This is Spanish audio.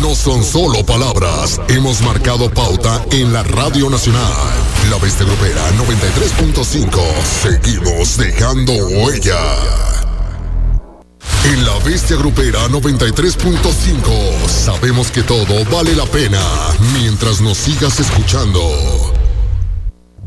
no son solo palabras. Hemos marcado pauta en la Radio Nacional. La Bestia Grupera 93.5. Seguimos dejando huella. En la Bestia Grupera 93.5 sabemos que todo vale la pena mientras nos sigas escuchando.